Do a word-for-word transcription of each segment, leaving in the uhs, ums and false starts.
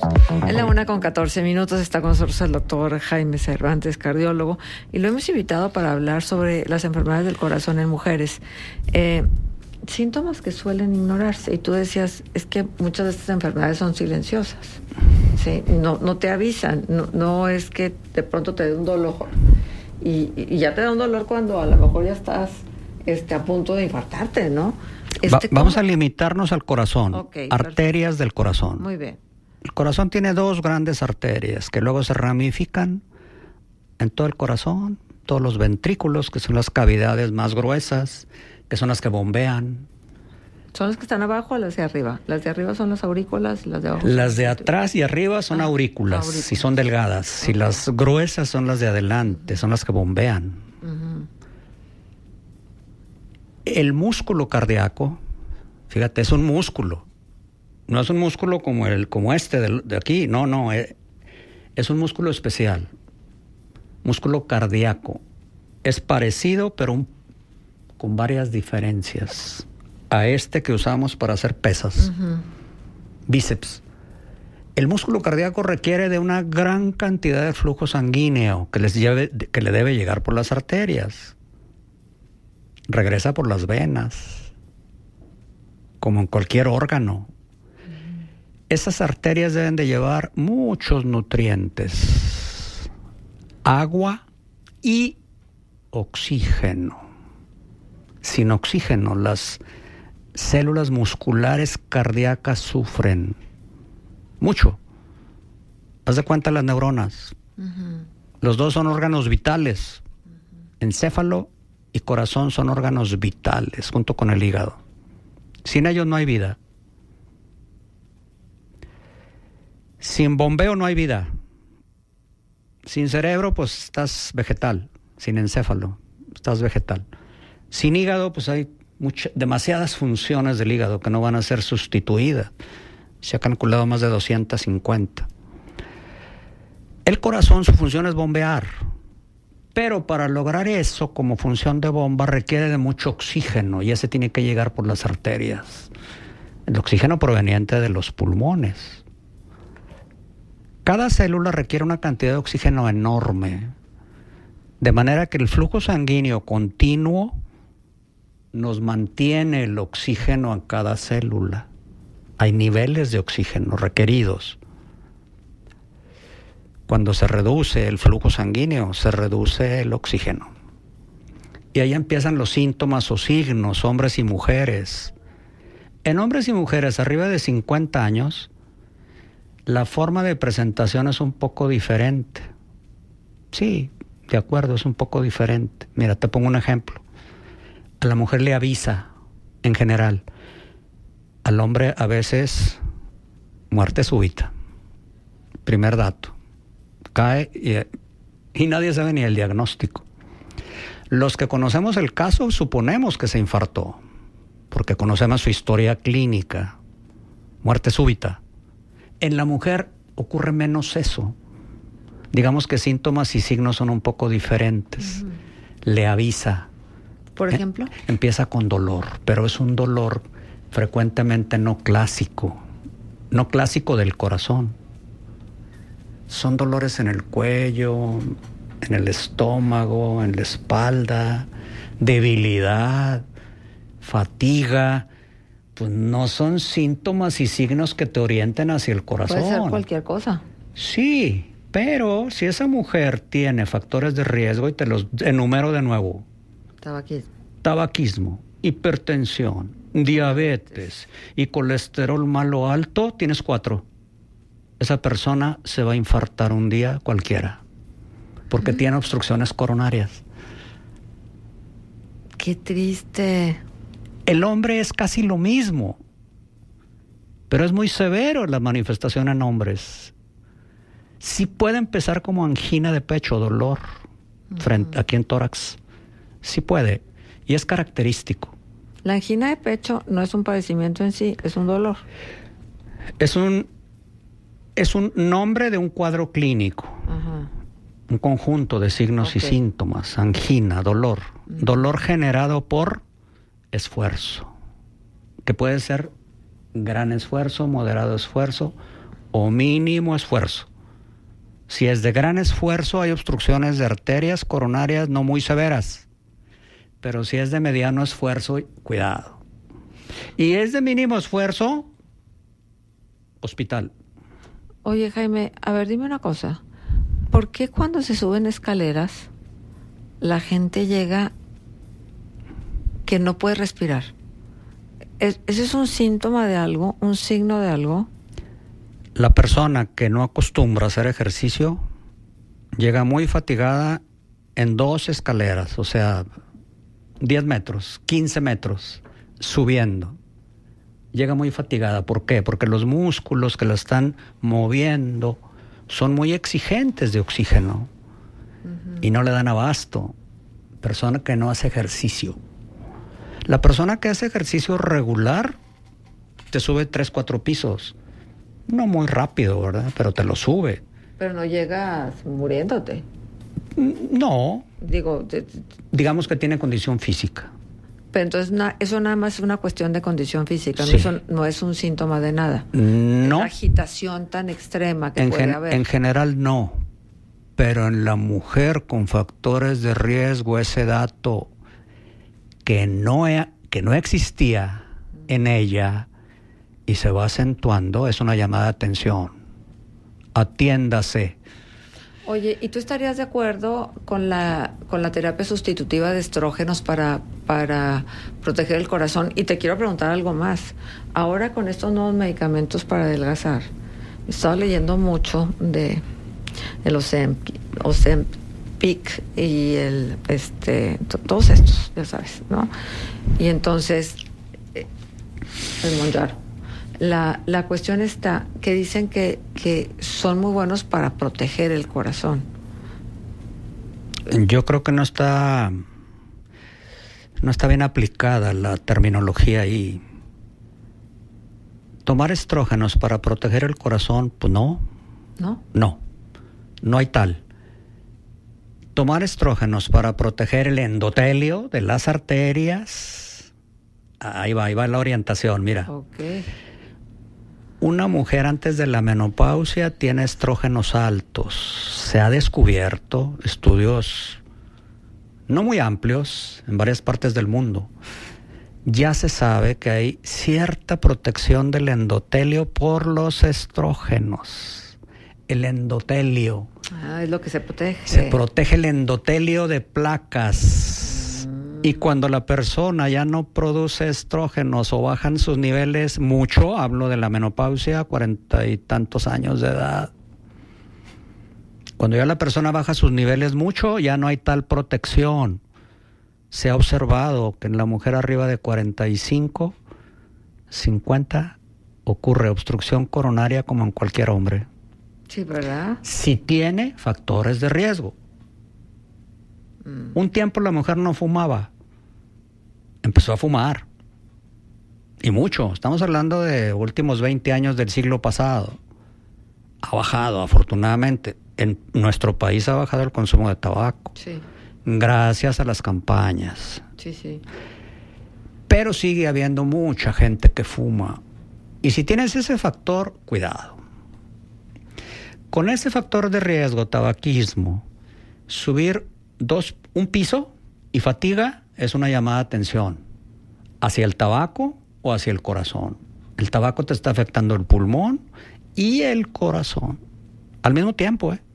En la una con catorce minutos está con nosotros el doctor Jaime Cervantes, cardiólogo, y lo hemos invitado para hablar sobre las enfermedades del corazón en mujeres. Eh, síntomas que suelen ignorarse, y tú decías, es que muchas de estas enfermedades son silenciosas, ¿sí? No, no te avisan, no, no es que de pronto te dé un dolor, y, y ya te da un dolor cuando a lo mejor ya estás este, a punto de infartarte, ¿no? Este, Va, vamos a limitarnos al corazón, okay, arterias perfecto. del corazón. Muy bien. El corazón tiene dos grandes arterias que luego se ramifican en todo el corazón, todos los ventrículos, que son las cavidades más gruesas, que son las que bombean. ¿Son las que están abajo o las de arriba? Las de arriba son las aurículas, las de abajo. Las de atrás y arriba son ah, aurículas, aurículas, si son delgadas. Okay. Si las gruesas son las de adelante, son las que bombean. Uh-huh. El músculo cardíaco, fíjate, es un músculo. No es un músculo como el como este de, de aquí, no, no, es, es un músculo especial. Músculo cardíaco. Es parecido, pero un, con varias diferencias a este que usamos para hacer pesas. Uh-huh. Bíceps. El músculo cardíaco requiere de una gran cantidad de flujo sanguíneo que, les lleve, que le debe llegar por las arterias. Regresa por las venas, como en cualquier órgano. Uh-huh. Esas arterias deben de llevar muchos nutrientes, agua y oxígeno. Sin oxígeno, las células musculares cardíacas sufren mucho. Haz de cuenta las neuronas. Uh-huh. Los dos son órganos vitales. Uh-huh. Encéfalo y corazón son órganos vitales, junto con el hígado. Sin ellos no hay vida. Sin bombeo no hay vida. Sin cerebro, pues estás vegetal. Sin encéfalo, estás vegetal. Sin hígado, pues hay mucha, demasiadas funciones del hígado que no van a ser sustituidas. Se ha calculado más de doscientas cincuenta. El corazón, su función es bombear. Pero para lograr eso, como función de bomba, requiere de mucho oxígeno y ese tiene que llegar por las arterias. El oxígeno proveniente de los pulmones. Cada célula requiere una cantidad de oxígeno enorme, de manera que el flujo sanguíneo continuo nos mantiene el oxígeno a cada célula. Hay niveles de oxígeno requeridos. Cuando se reduce el flujo sanguíneo, se reduce el oxígeno. Y ahí empiezan los síntomas o signos, hombres y mujeres. En hombres y mujeres arriba de cincuenta años, la forma de presentación es un poco diferente. Sí, de acuerdo, es un poco diferente. Mira, te pongo un ejemplo. A la mujer le avisa, en general. Al hombre a veces, muerte súbita. Primer dato. Cae y, y nadie sabe ni el diagnóstico. Los que conocemos el caso suponemos que se infartó, porque conocemos su historia clínica. Muerte súbita. En la mujer ocurre menos eso. Digamos que síntomas y signos son un poco diferentes. Uh-huh. Le avisa. ¿Por ejemplo? Eh, empieza con dolor, pero es un dolor frecuentemente no clásico. No clásico del corazón. Son dolores en el cuello, en el estómago, en la espalda, debilidad, fatiga. Pues no son síntomas y signos que te orienten hacia el corazón. Puede ser cualquier cosa. Sí, pero si esa mujer tiene factores de riesgo, y te los enumero de nuevo. Tabaquismo. Tabaquismo, hipertensión, diabetes y colesterol malo alto, tienes cuatro. Esa persona se va a infartar un día cualquiera, porque uh-huh. tiene obstrucciones coronarias. Qué triste. El hombre es casi lo mismo, pero es muy severo la manifestación en hombres. Sí puede empezar como angina de pecho, dolor, uh-huh. frente, aquí en tórax. Sí puede, y es característico. La angina de pecho no es un padecimiento en sí, es un dolor. Es un... Es un nombre de un cuadro clínico, uh-huh. un conjunto de signos okay. y síntomas, angina, dolor, uh-huh. dolor generado por esfuerzo, que puede ser gran esfuerzo, moderado esfuerzo o mínimo esfuerzo. Si es de gran esfuerzo, hay obstrucciones de arterias coronarias no muy severas. Pero si es de mediano esfuerzo, cuidado. Y es de mínimo esfuerzo, hospital. Oye, Jaime, a ver, dime una cosa. ¿Por qué cuando se suben escaleras la gente llega que no puede respirar? ¿Ese es un síntoma de algo, un signo de algo? La persona que no acostumbra a hacer ejercicio llega muy fatigada en dos escaleras, o sea, diez metros, quince metros, subiendo. Llega muy fatigada. ¿Por qué? Porque los músculos que la están moviendo son muy exigentes de oxígeno uh-huh. y no le dan abasto. Persona que no hace ejercicio. La persona que hace ejercicio regular te sube tres, cuatro pisos. No muy rápido, ¿verdad? Pero te lo sube. Pero no llegas muriéndote. No. Digo, te, te... digamos que tiene condición física. Pero entonces na, eso nada más es una cuestión de condición física, sí. no, eso no es un síntoma de nada. No. La agitación tan extrema que en puede gen, haber. En general no. Pero en la mujer con factores de riesgo, ese dato que no, he, que no existía en ella y se va acentuando, es una llamada de atención. Atiéndase. Oye, ¿y tú estarías de acuerdo con la con la terapia sustitutiva de estrógenos para, para proteger el corazón? Y te quiero preguntar algo más. Ahora con estos nuevos medicamentos para adelgazar, he estado leyendo mucho de el Ozempic, Ozempic y el este t- todos estos, ya sabes, ¿no? Y entonces eh, el Mounjaro. La, la cuestión está que dicen que, que son muy buenos para proteger el corazón. Yo creo que no está no está bien aplicada la terminología ahí. Tomar estrógenos para proteger el corazón, pues no. ¿No? No, no hay tal. Tomar estrógenos para proteger el endotelio de las arterias, ahí va, ahí va la orientación, mira. Okay. Una mujer antes de la menopausia tiene estrógenos altos. Se ha descubierto, estudios no muy amplios en varias partes del mundo. Ya se sabe que hay cierta protección del endotelio por los estrógenos. El endotelio. Ah, es lo que se protege. Se protege el endotelio de placas. Y cuando la persona ya no produce estrógenos o bajan sus niveles mucho, hablo de la menopausia, cuarenta y tantos años de edad. Cuando ya la persona baja sus niveles mucho, ya no hay tal protección. Se ha observado que en la mujer arriba de cuarenta y cinco, cincuenta, ocurre obstrucción coronaria como en cualquier hombre. Sí, ¿verdad? Si tiene factores de riesgo. Un tiempo la mujer no fumaba, empezó a fumar, y mucho, estamos hablando de últimos veinte años del siglo pasado. Ha bajado, afortunadamente, en nuestro país ha bajado el consumo de tabaco, sí. gracias a las campañas. Sí, sí. Pero sigue habiendo mucha gente que fuma, y si tienes ese factor, cuidado. Con ese factor de riesgo, tabaquismo, subir Dos, un piso y fatiga es una llamada de atención hacia el tabaco o hacia el corazón. El tabaco te está afectando el pulmón y el corazón al mismo tiempo, ¿eh?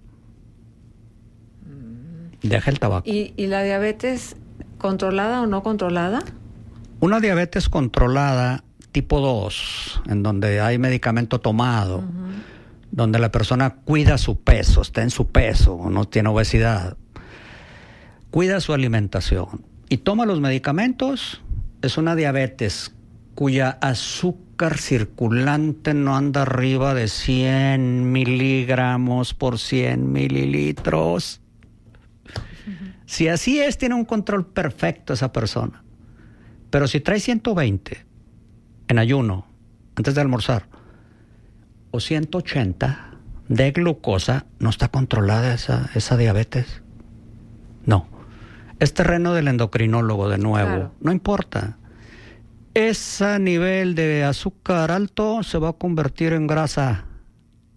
Deja el tabaco. ¿Y, y la diabetes controlada o no controlada? Una diabetes controlada tipo dos, en donde hay medicamento tomado, uh-huh. donde la persona cuida su peso, está en su peso, no tiene obesidad, cuida su alimentación y toma los medicamentos, es una diabetes cuya azúcar circulante no anda arriba de cien miligramos por cien mililitros. Uh-huh. Si así es, tiene un control perfecto esa persona. Pero si trae ciento veinte en ayuno, antes de almorzar, o ciento ochenta de glucosa, no está controlada esa, esa diabetes. No. Es terreno del endocrinólogo de nuevo, claro. No importa. Ese nivel de azúcar alto se va a convertir en grasa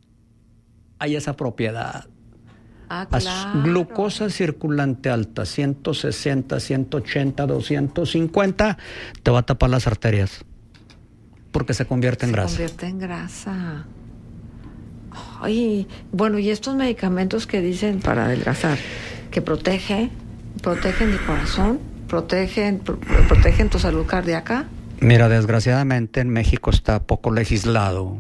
hay esa propiedad. Ah, claro. Glucosa circulante alta, ciento sesenta, ciento ochenta, doscientos cincuenta, te va a tapar las arterias. Porque se convierte en se grasa. Se convierte en grasa. Ay, bueno, y estos medicamentos que dicen para adelgazar, que protege, protegen el corazón, protegen, pro, protegen tu salud cardíaca. Mira, desgraciadamente en México está poco legislado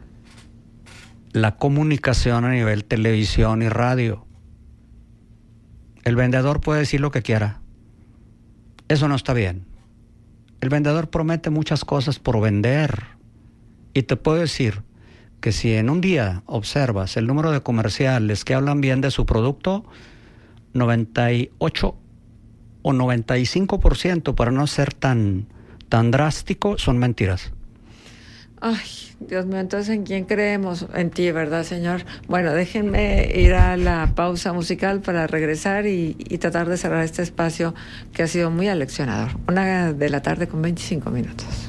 la comunicación a nivel televisión y radio. El vendedor puede decir lo que quiera. Eso no está bien. El vendedor promete muchas cosas por vender. Y te puedo decir que si en un día observas el número de comerciales que hablan bien de su producto, noventa y ocho o noventa y cinco por ciento, para no ser tan, tan drástico, son mentiras. Ay, Dios mío, entonces ¿en quién creemos? En ti, ¿verdad, señor? Bueno, déjenme ir a la pausa musical para regresar y, y tratar de cerrar este espacio que ha sido muy aleccionador. Una de la tarde con veinticinco minutos.